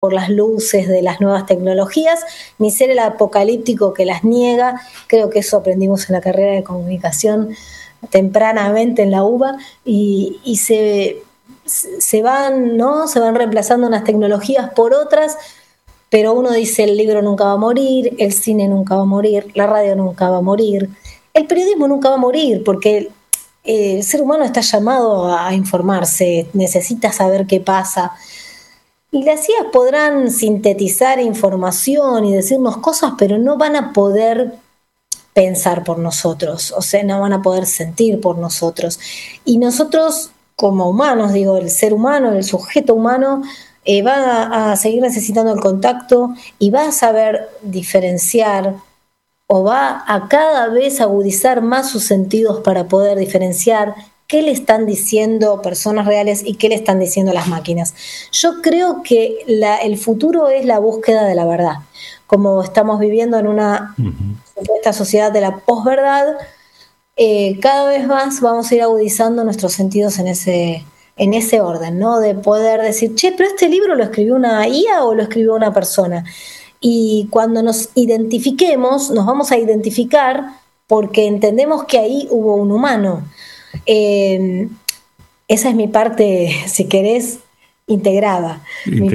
por las luces de las nuevas tecnologías, ni ser el apocalíptico que las niega. Creo que eso aprendimos en la carrera de comunicación tempranamente en la UBA, y se van, ¿no? Se van reemplazando unas tecnologías por otras, pero uno dice: el libro nunca va a morir, el cine nunca va a morir, la radio nunca va a morir, el periodismo nunca va a morir, porque el ser humano está llamado a informarse, necesita saber qué pasa. Y las IAs podrán sintetizar información y decirnos cosas, pero no van a poder pensar por nosotros, o sea, no van a poder sentir por nosotros. Y nosotros, como humanos, digo, el ser humano, el sujeto humano, va a seguir necesitando el contacto y va a saber diferenciar, o va a cada vez agudizar más sus sentidos para poder diferenciar qué le están diciendo personas reales y qué le están diciendo las máquinas. Yo creo que el futuro es la búsqueda de la verdad. Como estamos viviendo en una supuesta sociedad de la posverdad, cada vez más vamos a ir agudizando nuestros sentidos en ese orden, ¿no? De poder decir: che, pero este libro lo escribió una IA o lo escribió una persona. Y cuando nos identifiquemos, nos vamos a identificar porque entendemos que ahí hubo un humano. Esa es mi parte, si querés, integrada. Mi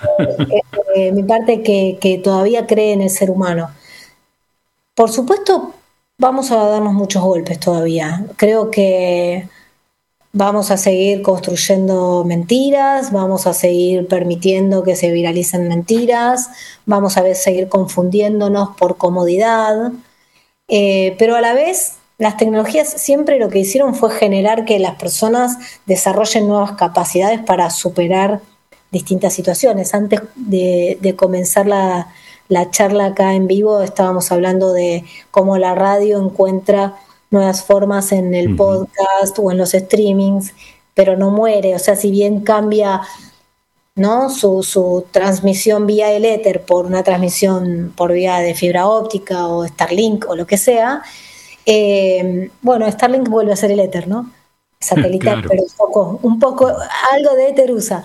parte que todavía cree en el ser humano. Por supuesto, vamos a darnos muchos golpes todavía. Creo que vamos a seguir construyendo mentiras, vamos a seguir permitiendo que se viralicen mentiras, vamos a seguir confundiéndonos por comodidad, pero a la vez las tecnologías siempre lo que hicieron fue generar que las personas desarrollen nuevas capacidades para superar distintas situaciones. Antes de comenzar la charla acá en vivo estábamos hablando de cómo la radio encuentra nuevas formas en el podcast o en los streamings, pero no muere. O sea, si bien cambia, ¿no?, su transmisión vía el éter por una transmisión por vía de fibra óptica o Starlink o lo que sea, bueno, Starlink vuelve a ser el éter, ¿no? Satelital, claro. Pero un poco, algo de éter usa.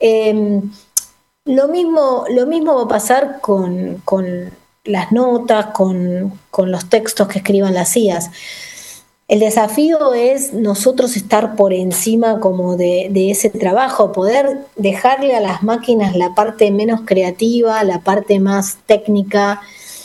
Lo mismo va a pasar con las notas, con los textos que escriban las IAs. El desafío es nosotros estar por encima como de ese trabajo, poder dejarle a las máquinas la parte menos creativa, la parte más técnica,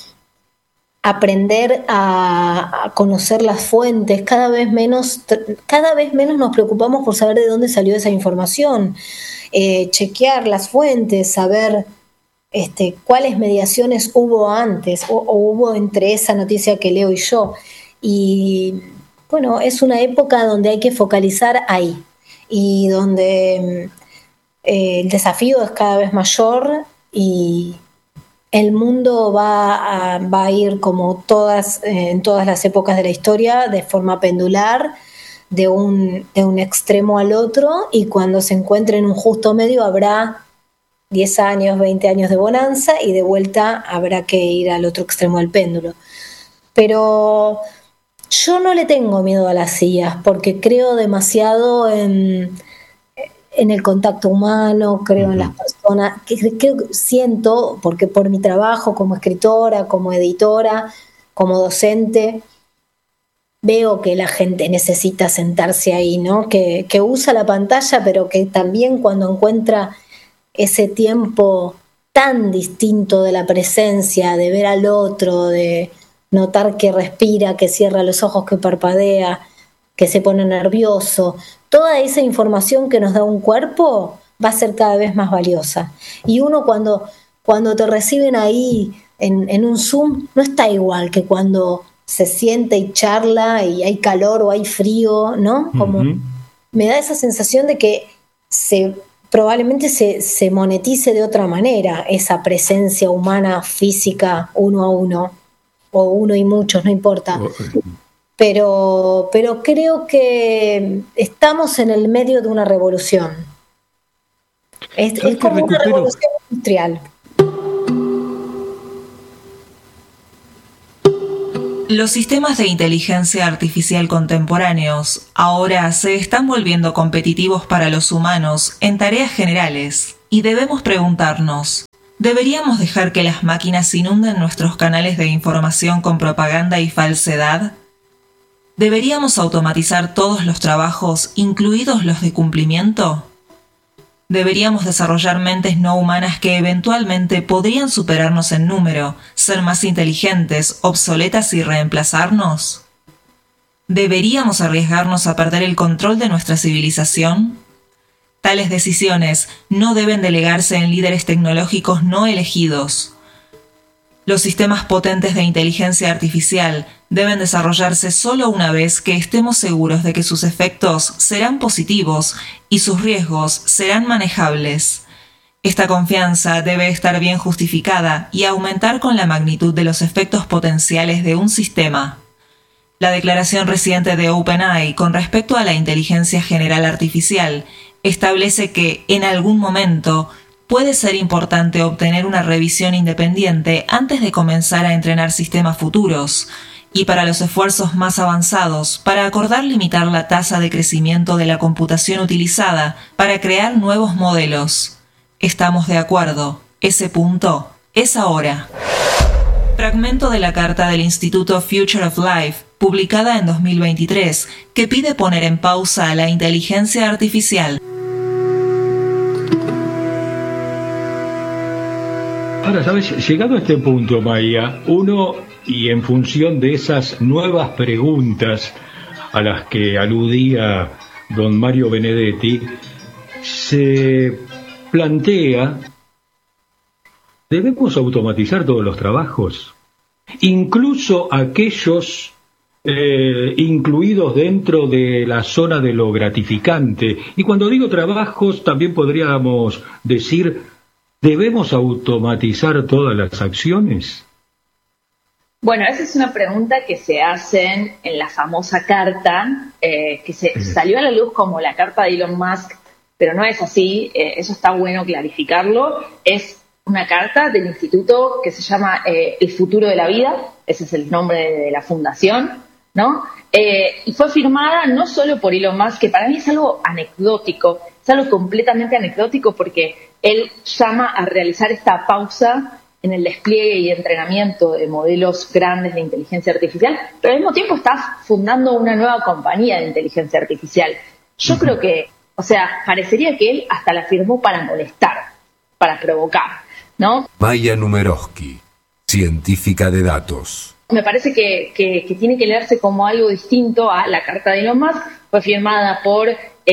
aprender a conocer las fuentes. Cada vez menos nos preocupamos por saber de dónde salió esa información, chequear las fuentes, saber cuáles mediaciones hubo antes o hubo entre esa noticia que leo y yo. Y bueno, es una época donde hay que focalizar ahí y donde el desafío es cada vez mayor y el mundo va a ir como en todas las épocas de la historia, de forma pendular, de un extremo al otro, y cuando se encuentre en un justo medio habrá 10 años, 20 años de bonanza y de vuelta habrá que ir al otro extremo del péndulo. Pero yo no le tengo miedo a las sillas porque creo demasiado en el contacto humano, creo en las personas, siento, porque por mi trabajo como escritora, como editora, como docente, veo que la gente necesita sentarse ahí, ¿no? Que usa la pantalla, pero que también cuando encuentra ese tiempo tan distinto de la presencia, de ver al otro, de notar que respira, que cierra los ojos, que parpadea, que se pone nervioso, toda esa información que nos da un cuerpo va a ser cada vez más valiosa. Y uno cuando te reciben ahí en un Zoom, no está igual que cuando se siente y charla y hay calor o hay frío, ¿no? Como me da esa sensación de que probablemente se monetice de otra manera esa presencia humana física uno a uno, o uno y muchos, no importa. Pero creo que estamos en el medio de una revolución. Es como una revolución industrial. Los sistemas de inteligencia artificial contemporáneos ahora se están volviendo competitivos para los humanos en tareas generales y debemos preguntarnos, ¿deberíamos dejar que las máquinas inunden nuestros canales de información con propaganda y falsedad? ¿Deberíamos automatizar todos los trabajos, incluidos los de cumplimiento? ¿Deberíamos desarrollar mentes no humanas que eventualmente podrían superarnos en número, ser más inteligentes, obsoletas y reemplazarnos? ¿Deberíamos arriesgarnos a perder el control de nuestra civilización? Tales decisiones no deben delegarse en líderes tecnológicos no elegidos. Los sistemas potentes de inteligencia artificial deben desarrollarse solo una vez que estemos seguros de que sus efectos serán positivos y sus riesgos serán manejables. Esta confianza debe estar bien justificada y aumentar con la magnitud de los efectos potenciales de un sistema. La declaración reciente de OpenAI con respecto a la inteligencia general artificial establece que, en algún momento, puede ser importante obtener una revisión independiente antes de comenzar a entrenar sistemas futuros, y para los esfuerzos más avanzados, para acordar limitar la tasa de crecimiento de la computación utilizada para crear nuevos modelos. Estamos de acuerdo. Ese punto es ahora. Fragmento de la carta del Instituto Future of Life, publicada en 2023, que pide poner en pausa a la inteligencia artificial. Ahora, ¿sabes? Llegado a este punto, Maya, uno, y en función de esas nuevas preguntas a las que aludía don Mario Benedetti, se plantea, ¿debemos automatizar todos los trabajos? Incluso aquellos incluidos dentro de la zona de lo gratificante. Y cuando digo trabajos, también podríamos decir, ¿debemos automatizar todas las acciones? Bueno, esa es una pregunta que se hacen en la famosa carta, que salió a la luz como la carta de Elon Musk, pero no es así, eso está bueno clarificarlo. Es una carta del instituto que se llama El Futuro de la Vida, ese es el nombre de la fundación, ¿no? Y fue firmada no solo por Elon Musk, que para mí es algo anecdótico, es algo completamente anecdótico porque él llama a realizar esta pausa en el despliegue y entrenamiento de modelos grandes de inteligencia artificial, pero al mismo tiempo está fundando una nueva compañía de inteligencia artificial. Yo creo que, o sea, parecería que él hasta la firmó para molestar, para provocar, ¿no? Maya Numerovsky, científica de datos. Me parece que tiene que leerse como algo distinto a la carta de Elon Musk. Fue firmada por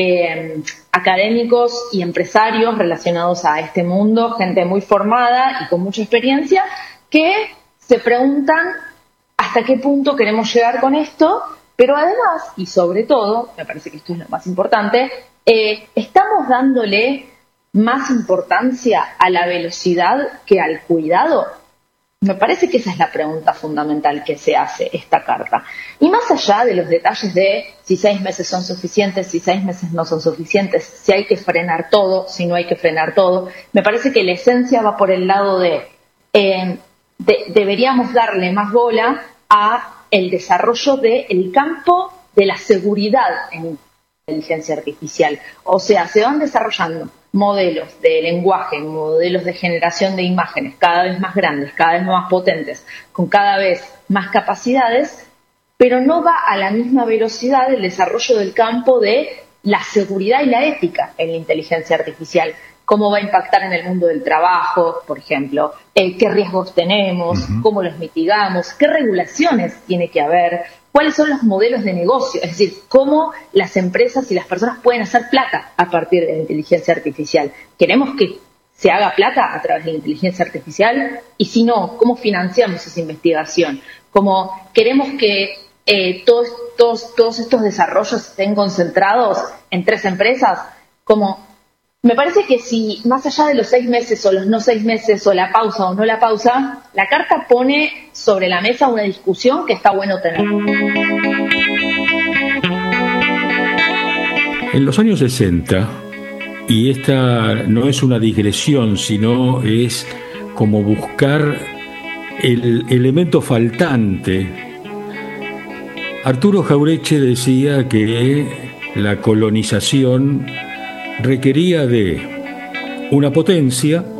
académicos y empresarios relacionados a este mundo, gente muy formada y con mucha experiencia, que se preguntan hasta qué punto queremos llegar con esto, pero además, y sobre todo, me parece que esto es lo más importante, estamos dándole más importancia a la velocidad que al cuidado. Me parece que esa es la pregunta fundamental que se hace esta carta. Y más allá de los detalles de si 6 meses son suficientes, si 6 meses no son suficientes, si hay que frenar todo, si no hay que frenar todo, me parece que la esencia va por el lado de deberíamos darle más bola a el desarrollo del campo de la seguridad en inteligencia artificial. O sea, se van desarrollando modelos de lenguaje, modelos de generación de imágenes cada vez más grandes, cada vez más potentes, con cada vez más capacidades, pero no va a la misma velocidad el desarrollo del campo de la seguridad y la ética en la inteligencia artificial. Cómo va a impactar en el mundo del trabajo, por ejemplo, qué riesgos tenemos, cómo los mitigamos, qué regulaciones tiene que haber, cuáles son los modelos de negocio, es decir, cómo las empresas y las personas pueden hacer plata a partir de la inteligencia artificial. ¿Queremos que se haga plata a través de la inteligencia artificial? Y si no, ¿cómo financiamos esa investigación? ¿Cómo queremos que todos estos desarrollos estén concentrados en 3 empresas? Me parece que si, más allá de los 6 meses o los no 6 meses o la pausa o no la pausa, la carta pone sobre la mesa una discusión que está bueno tener. En los años 60, y esta no es una digresión, sino es como buscar el elemento faltante, Arturo Jauretche decía que la colonización requería de una potencia